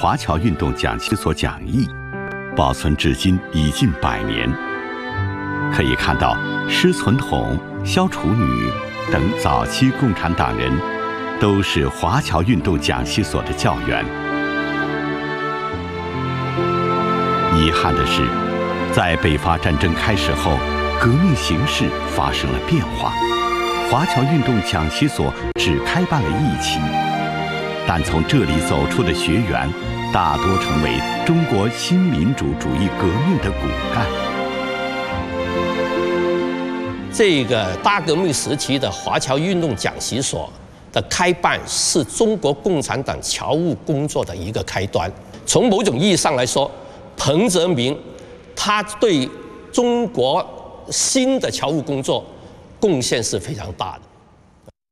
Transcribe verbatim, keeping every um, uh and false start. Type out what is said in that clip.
华侨运动讲习所讲义，保存至今已近百年。可以看到，施存统、萧楚女等早期共产党人都是华侨运动讲习所的教员。遗憾的是，在北伐战争开始后，革命形势发生了变化，华侨运动讲习所只开办了一期，但从这里走出的学员大多成为中国新民主主义革命的骨干。 这个大革命时期的华侨运动讲习所的开办，是中国共产党侨务工作的一个开端。从某种意义上来说，彭泽民他对中国新的侨务工作贡献是非常大的。